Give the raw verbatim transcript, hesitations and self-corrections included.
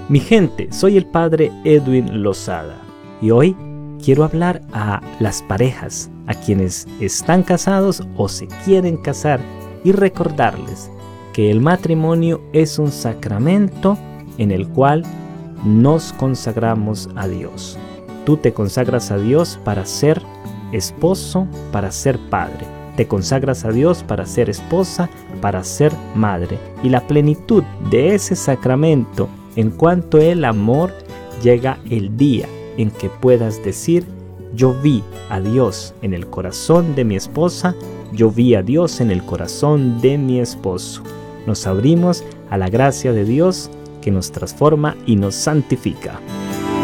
Mi gente, soy el padre Edwin Lozada y hoy quiero hablar a las parejas, a quienes están casados o se quieren casar, y recordarles que el matrimonio es un sacramento en el cual nos consagramos a Dios. Tú te consagras a Dios para ser esposo, para ser padre. Te consagras a Dios para ser esposa, para ser madre. Y la plenitud de ese sacramento, en cuanto el amor, llega el día en que puedas decir: yo vi a Dios en el corazón de mi esposa, yo vi a Dios en el corazón de mi esposo. Nos abrimos a la gracia de Dios que nos transforma y nos santifica.